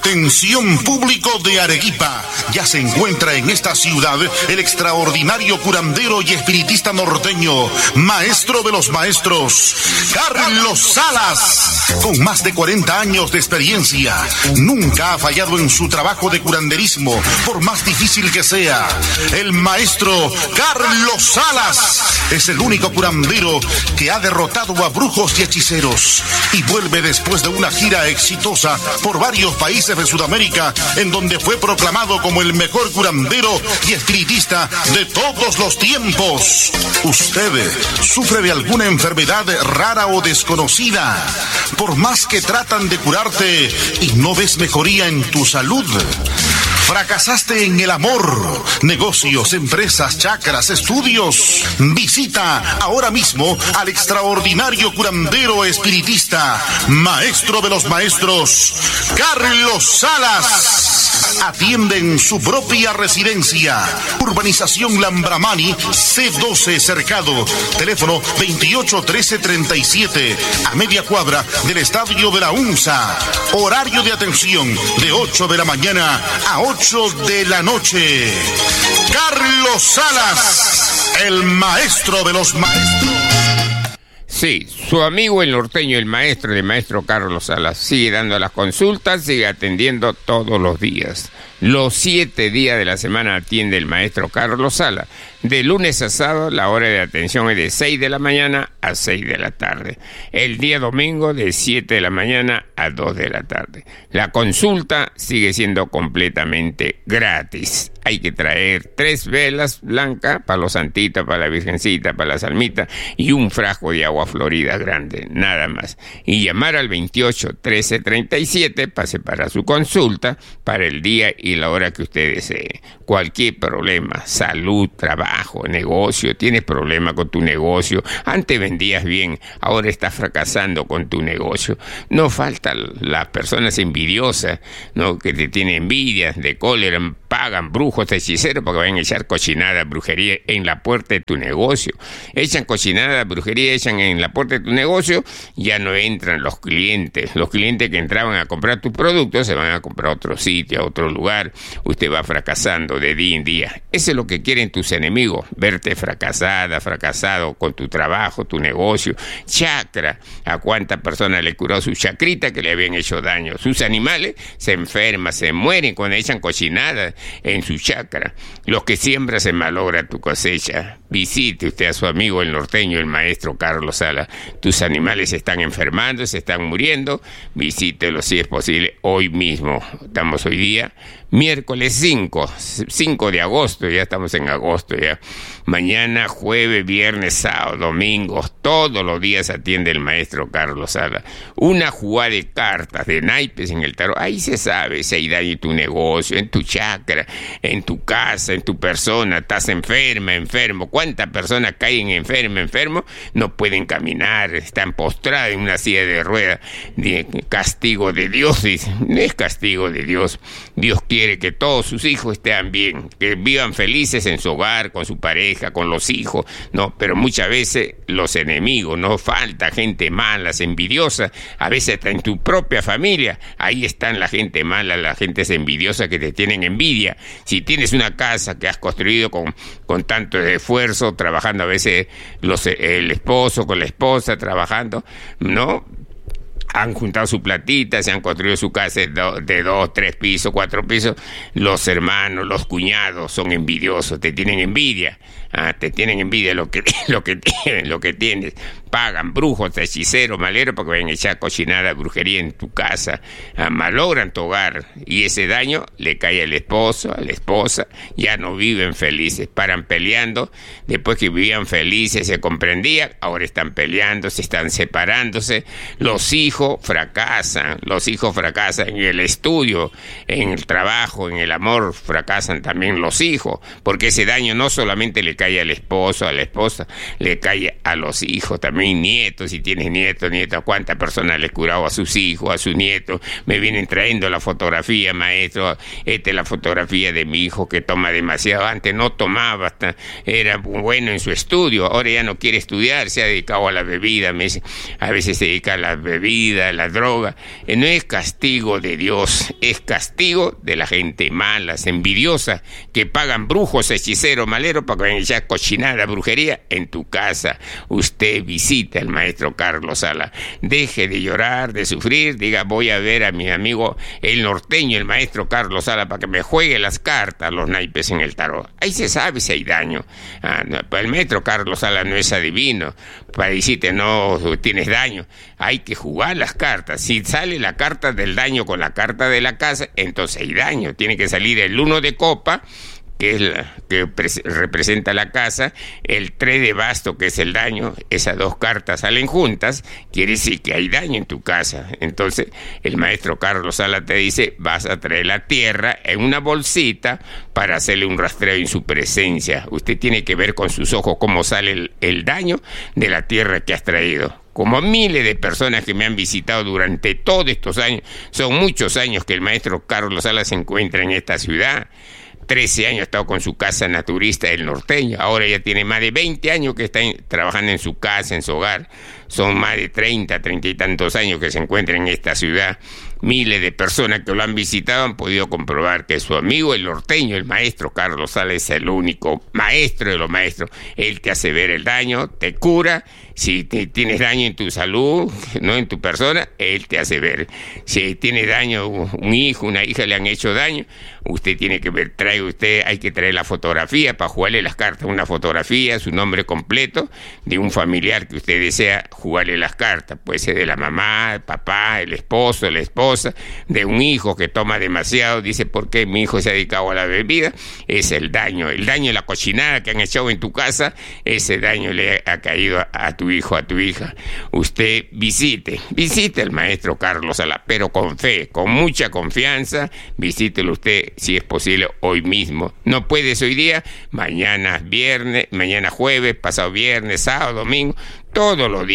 Atención público de Arequipa, ya se encuentra en esta ciudad el extraordinario curandero y espiritista norteño, maestro de los maestros, Carlos Salas. Con más de 40 años de experiencia, nunca ha fallado en su trabajo de curanderismo, por más difícil que sea. El maestro Carlos Salas es el único curandero que ha derrotado a brujos y hechiceros y vuelve después de una gira exitosa por varios países de Sudamérica, en donde fue proclamado como el mejor curandero y espiritista de todos los tiempos. ¿Usted sufre de alguna enfermedad rara o desconocida? Por más que tratan de curarte y no ves mejoría en tu salud. ¿Fracasaste en el amor, negocios, empresas, chakras, estudios? Visita ahora mismo al extraordinario curandero espiritista, maestro de los maestros, Carlos Salas. Atiende en su propia residencia. Urbanización Lambramani, C12 Cercado. Teléfono 281337, a media cuadra del estadio de la UNSA. Horario de atención de 8 de la mañana a 8 de la noche. Carlos Salas, el maestro de los maestros. Sí, su amigo el norteño, el maestro Carlos Salas, sigue dando las consultas, sigue atendiendo todos los días. Los 7 días de la semana atiende el maestro Carlos Salas. De lunes a sábado la hora de atención es de 6 de la mañana a 6 de la tarde. El día domingo de 7 de la mañana a 2 de la tarde. La consulta sigue siendo completamente gratis. Hay que traer 3 velas blancas para los santitos, para la virgencita, para la salmita y un frasco de agua florida grande, nada más. Y llamar al 28 13 37 para separar su consulta para el día y la hora que usted desee. Cualquier problema, salud, trabajo, negocio, tienes problema con tu negocio, antes vendías bien, ahora estás fracasando con tu negocio. No faltan las personas envidiosas, ¿no?, que te tienen envidia, de cólera, pagan brujos, hechiceros porque van a echar cochinada, brujería en la puerta de tu negocio. Echan cochinada, brujería, echan en la puerta de tu negocio, ya no entran los clientes. Los clientes que entraban a comprar tus productos se van a comprar a otro sitio, a otro lugar. Usted va fracasando de día en día. Eso es lo que quieren tus enemigos, verte fracasada, fracasado con tu trabajo, tu negocio. Chakra, ¿a cuántas personas le curó su chacrita que le habían hecho daño? Sus animales se enferman, se mueren cuando echan cochinada en su chakra. Los que siembran se malogra tu cosecha. Visite usted a su amigo el norteño, el maestro Carlos Salas. Tus animales se están enfermando, se están muriendo. Visítelo si es posible hoy mismo. Estamos hoy día miércoles 5 de agosto, ya estamos en agosto ya. Mañana, jueves, viernes, sábado, domingo, todos los días atiende el maestro Carlos Salas. Una jugada de cartas, de naipes en el tarot, ahí se sabe si hay daño en tu negocio, en tu chakra, en tu casa, en tu persona. Estás enfermo. ¿Cuántas personas caen enfermo? No pueden caminar, están postradas en una silla de ruedas. Castigo de Dios, no es castigo de Dios. Dios quiere que todos sus hijos estén bien, que vivan felices en su hogar, con su pareja, con los hijos, no, pero muchas veces los enemigos, no falta gente mala, envidiosa, a veces hasta en tu propia familia, ahí están la gente mala, la gente envidiosa que te tienen envidia. Si tienes una casa que has construido con tanto esfuerzo, trabajando a veces el esposo con la esposa, trabajando, ¿no?, han juntado su platita, se han construido su casa de 2, 3 pisos, 4 pisos. Los hermanos, los cuñados son envidiosos, te tienen envidia. Te tienen envidia lo que tienes. Pagan brujos, hechiceros, maleros, porque vayan a echar cochinada, brujería en tu casa. Malogran tu hogar. Y ese daño le cae al esposo, a la esposa. Ya no viven felices. Paran peleando. Después que vivían felices, se comprendían. Ahora están peleando, se están separándose. Los hijos fracasan en el estudio, en el trabajo, en el amor. Fracasan también los hijos. Porque ese daño no solamente le cae cae al esposo, a la esposa, le cae a los hijos, también nietos, si tienes nietos, cuántas personas le he curado a sus hijos, a sus nietos, me vienen trayendo la fotografía, maestro, esta es la fotografía de mi hijo que toma demasiado, antes no tomaba, era bueno en su estudio, ahora ya no quiere estudiar, se ha dedicado a la bebida, a veces se dedica a la bebida, a la droga, no es castigo de Dios, es castigo de la gente mala, envidiosa, que pagan brujos, hechiceros, maleros para que echar cochinada, brujería en tu casa. Usted visita al maestro Carlos Sala, deje de llorar, de sufrir, diga voy a ver a mi amigo el norteño, el maestro Carlos Sala, para que me juegue las cartas, los naipes en el tarot. Ahí se sabe si hay daño. El maestro Carlos Sala no es adivino para decirte no tienes daño, hay que jugar las cartas. Si sale la carta del daño con la carta de la casa, entonces hay daño. Tiene que salir el 1 de copa, que es que representa la casa, el 3 de basto, que es el daño. Esas dos cartas salen juntas, quiere decir que hay daño en tu casa. Entonces el maestro Carlos Sala te dice, vas a traer la tierra en una bolsita para hacerle un rastreo en su presencia. Usted tiene que ver con sus ojos cómo sale el daño de la tierra que has traído. Como miles de personas que me han visitado durante todos estos años, son muchos años que el maestro Carlos Sala se encuentra en esta ciudad. 13 años ha estado con su casa naturista El Norteño, ahora ya tiene más de 20 años que está trabajando en su casa, en su hogar. Son más de 30 y tantos años que se encuentra en esta ciudad. Miles de personas que lo han visitado han podido comprobar que su amigo el norteño, el maestro Carlos Sala, es el único maestro de los maestros. Él te hace ver el daño, te cura. Si tienes daño en tu salud, no en tu persona, él te hace ver. Si tiene daño un hijo, una hija le han hecho daño, usted tiene que ver, hay que traer la fotografía para jugarle las cartas, una fotografía, su nombre completo de un familiar que usted desea jugarle las cartas. Puede ser de la mamá, el papá, el esposo, la esposa, de un hijo que toma demasiado, dice, ¿por qué mi hijo se ha dedicado a la bebida? Es el daño de la cochinada que han echado en tu casa, ese daño le ha caído a tu hijo, a tu hija. Usted visite al maestro Carlos Sala, pero con fe, con mucha confianza, visítelo usted, si es posible, hoy mismo. No puedes hoy día, mañana viernes, mañana jueves, pasado viernes, sábado, domingo, todos los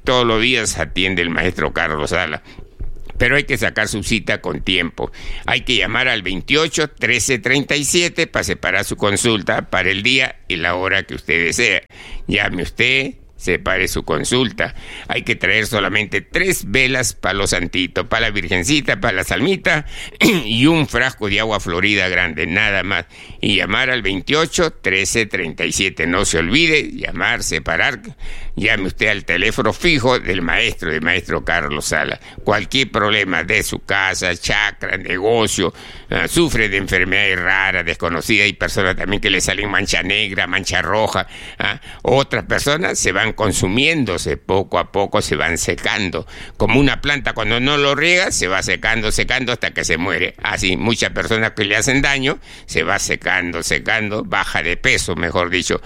días atiende el maestro Carlos Sala. Pero hay que sacar su cita con tiempo. Hay que llamar al 28 13 37 para separar su consulta para el día y la hora que usted desea. Llame usted, separe su consulta. Hay que traer solamente 3 velas para los santitos, para la virgencita, para la salmita y un frasco de agua florida grande, nada más. Y llamar al 28 13 37. No se olvide llamar, separar. Llame usted al teléfono fijo del maestro Carlos Sala. Cualquier problema de su casa, chakra, negocio, sufre de enfermedades raras, desconocidas, hay personas también que le salen mancha negra, mancha roja. Otras personas se van consumiéndose, poco a poco se van secando. Como una planta cuando no lo riega, se va secando hasta que se muere. Así, muchas personas que le hacen daño, se va secando, baja de peso, mejor dicho,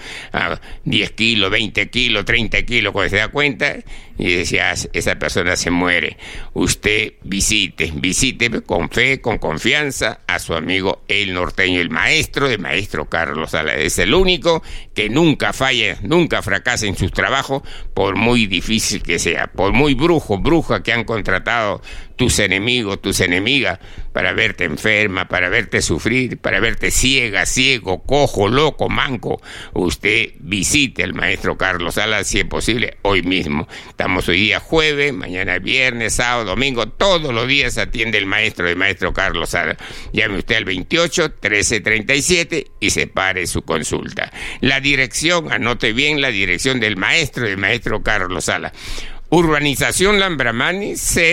10 kilos, 20 kilos, 30 kilos, cuando se da cuenta, y decía, esa persona se muere. Usted visite con fe, con confianza a su amigo el norteño, el maestro Carlos Sala. Es el único que nunca falla, nunca fracasa en sus trabajos, por muy difícil que sea, por muy bruja que han contratado tus enemigos, tus enemigas, para verte enferma, para verte sufrir, para verte ciega, ciego, cojo, loco, manco. Usted visite al maestro Carlos Sala, si es posible, hoy mismo. Estamos hoy día jueves, mañana viernes, sábado, domingo, todos los días atiende el maestro Carlos Sala. Llame usted al 28 13 37 y separe su consulta. La dirección, anote bien la dirección del maestro Carlos Sala. Urbanización Lambramani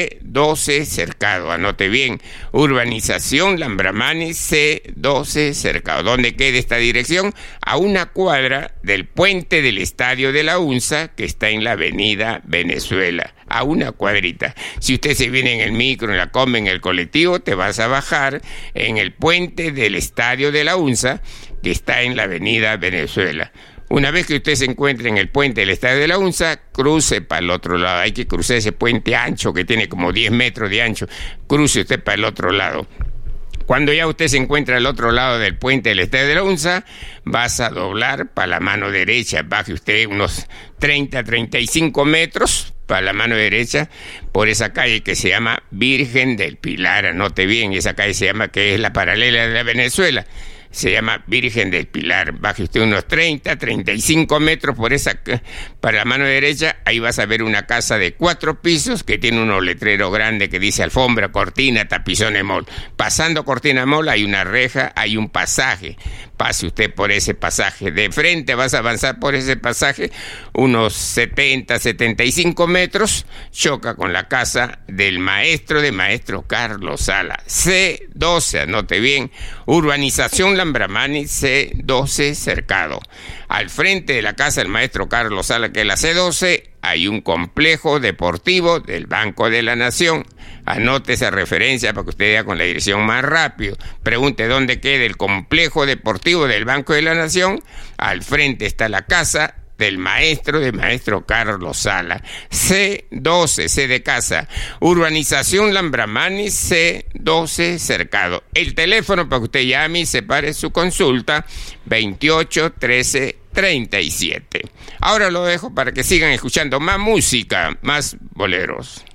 C12 Cercado, anote bien, Urbanización Lambramani C12 Cercado. ¿Dónde queda esta dirección? A una cuadra del puente del Estadio de la UNSA, que está en la avenida Venezuela, a una cuadrita. Si usted se viene en el micro, en la combi, en el colectivo, te vas a bajar en el puente del Estadio de la UNSA, que está en la avenida Venezuela. Una vez que usted se encuentre en el puente del Estadio de la UNSA, cruce para el otro lado. Hay que cruzar ese puente ancho que tiene como 10 metros de ancho. Cruce usted para el otro lado. Cuando ya usted se encuentra al otro lado del puente del Estadio de la UNSA, vas a doblar para la mano derecha. Baje usted unos 35 metros para la mano derecha por esa calle que se llama Virgen del Pilar. Anote bien, esa calle se llama, que es la paralela de la Venezuela, se llama Virgen del Pilar. Baje usted unos 35 metros para la mano derecha, ahí vas a ver una casa de 4 pisos que tiene unos letreros grandes que dice Alfombra, Cortina, Tapizones Mall. Pasando Cortina Mall hay una reja, hay un pasaje. Pase usted por ese pasaje. De frente vas a avanzar por ese pasaje unos 75 metros, choca con la casa del maestro Carlos Sala. C12, anote bien, urbanización Lambramani, C12 Cercado. Al frente de la casa del maestro Carlos Sala, que es la C12, hay un complejo deportivo del Banco de la Nación. Anote esa referencia para que usted vea con la dirección más rápido. Pregunte dónde queda el complejo deportivo del Banco de la Nación. Al frente está la casa del maestro Carlos Sala. C12, C de casa. Urbanización Lambramani, C12 Cercado. El teléfono para que usted llame y separe su consulta, 28 13 37. Ahora lo dejo para que sigan escuchando más música, más boleros.